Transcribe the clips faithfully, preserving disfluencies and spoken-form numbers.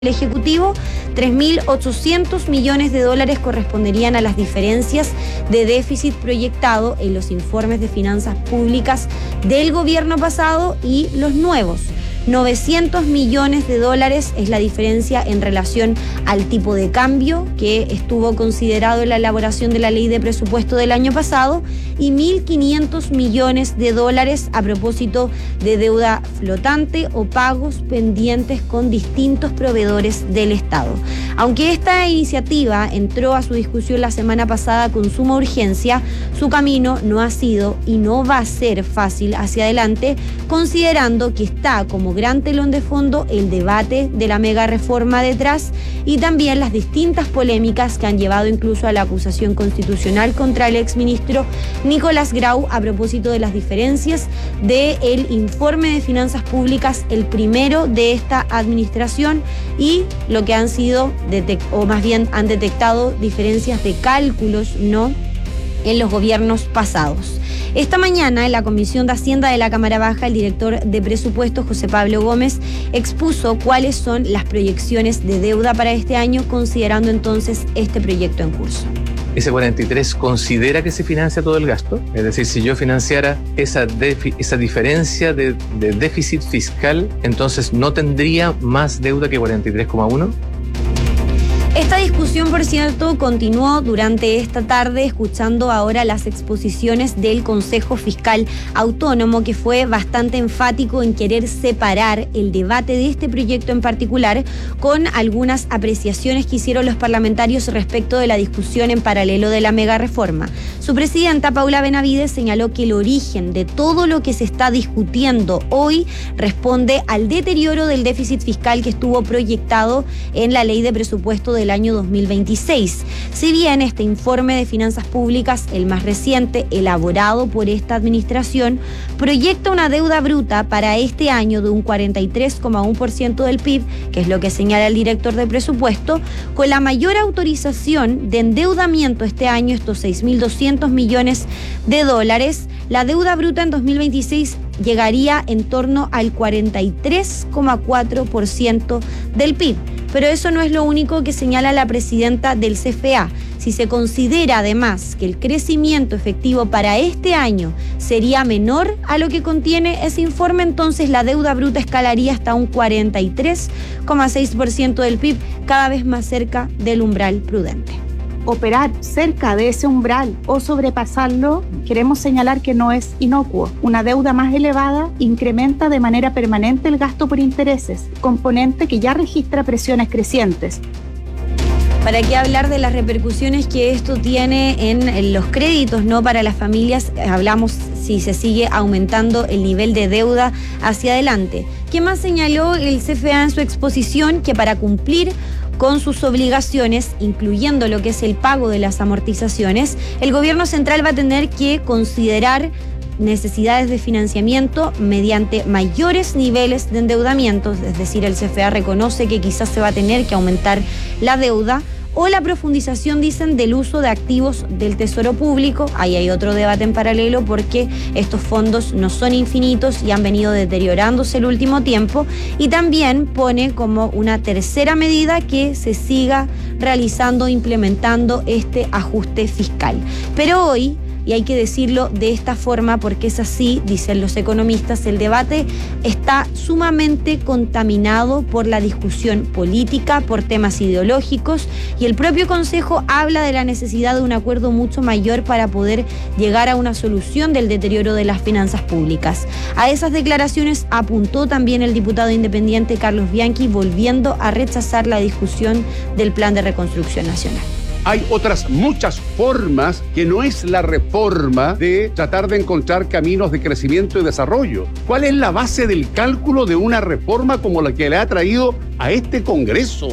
el Ejecutivo, tres mil ochocientos millones de dólares corresponderían a las diferencias de déficit proyectado en los informes de finanzas públicas del gobierno pasado y los nuevos. novecientos millones de dólares es la diferencia en relación al tipo de cambio que estuvo considerado en la elaboración de la ley de presupuesto del año pasado y mil quinientos millones de dólares a propósito de deuda flotante o pagos pendientes con distintos proveedores del Estado. Aunque esta iniciativa entró a su discusión la semana pasada con suma urgencia, su camino no ha sido y no va a ser fácil hacia adelante, considerando que está como gran telón de fondo el debate de la mega reforma detrás y también las distintas polémicas que han llevado incluso a la acusación constitucional contra el exministro Nicolás Grau a propósito de las diferencias del informe de finanzas públicas, el primero de esta administración, y lo que han sido, detect- o más bien han detectado diferencias de cálculos, ¿no?, en los gobiernos pasados. Esta mañana, en la Comisión de Hacienda de la Cámara Baja, el director de presupuestos, José Pablo Gómez, expuso cuáles son las proyecciones de deuda para este año, considerando entonces este proyecto en curso. ¿Ese cuarenta y tres considera que se financia todo el gasto? Es decir, si yo financiara esa, defi- esa diferencia de, de déficit fiscal, entonces no tendría más deuda que cuarenta y tres coma uno. Esta discusión, por cierto, continuó durante esta tarde, escuchando ahora las exposiciones del Consejo Fiscal Autónomo, que fue bastante enfático en querer separar el debate de este proyecto en particular con algunas apreciaciones que hicieron los parlamentarios respecto de la discusión en paralelo de la mega reforma. Su presidenta, Paula Benavides, señaló que el origen de todo lo que se está discutiendo hoy responde al deterioro del déficit fiscal que estuvo proyectado en la ley de presupuesto del año dos mil veintiséis. Si bien este informe de finanzas públicas, el más reciente, elaborado por esta administración, proyecta una deuda bruta para este año de un cuarenta y tres coma uno por ciento del P I B, que es lo que señala el director de presupuesto, con la mayor autorización de endeudamiento este año, estos seis mil doscientos millones de dólares, la deuda bruta en dos mil veintiséis llegaría en torno al cuarenta y tres coma cuatro por ciento del P I B. Pero eso no es lo único que señala la presidenta del C F A. Si se considera además que el crecimiento efectivo para este año sería menor a lo que contiene ese informe, entonces la deuda bruta escalaría hasta un cuarenta y tres coma seis por ciento del P I B, cada vez más cerca del umbral prudente. Operar cerca de ese umbral o sobrepasarlo, queremos señalar que no es inocuo. Una deuda más elevada incrementa de manera permanente el gasto por intereses, componente que ya registra presiones crecientes. ¿Para qué hablar de las repercusiones que esto tiene en, en los créditos, ¿no?, para las familias? Hablamos si se sigue aumentando el nivel de deuda hacia adelante. ¿Qué más señaló el C F A en su exposición? Que para cumplir con sus obligaciones, incluyendo lo que es el pago de las amortizaciones, el gobierno central va a tener que considerar necesidades de financiamiento mediante mayores niveles de endeudamiento, es decir, el C F A reconoce que quizás se va a tener que aumentar la deuda, o la profundización, dicen, del uso de activos del Tesoro Público. Ahí hay otro debate en paralelo porque estos fondos no son infinitos y han venido deteriorándose el último tiempo, y también pone como una tercera medida que se siga realizando, implementando este ajuste fiscal. Pero hoy, y hay que decirlo de esta forma porque es así, dicen los economistas, el debate está sumamente contaminado por la discusión política, por temas ideológicos, y el propio Consejo habla de la necesidad de un acuerdo mucho mayor para poder llegar a una solución del deterioro de las finanzas públicas. A esas declaraciones apuntó también el diputado independiente Carlos Bianchi, volviendo a rechazar la discusión del Plan de Reconstrucción Nacional. Hay otras muchas formas que no es la reforma de tratar de encontrar caminos de crecimiento y desarrollo. ¿Cuál es la base del cálculo de una reforma como la que le ha traído a este Congreso?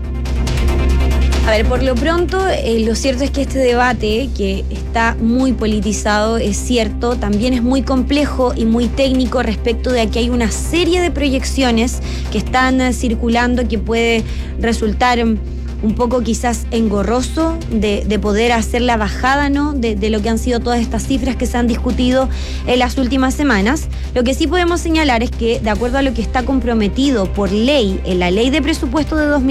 A ver, por lo pronto, eh, lo cierto es que este debate, que está muy politizado, es cierto, también es muy complejo y muy técnico respecto de que hay una serie de proyecciones que están eh, circulando que puede resultar un poco quizás engorroso de, de poder hacer la bajada, ¿no?, de, de lo que han sido todas estas cifras que se han discutido en las últimas semanas. Lo que sí podemos señalar es que, de acuerdo a lo que está comprometido por ley en la ley de presupuesto de dos mil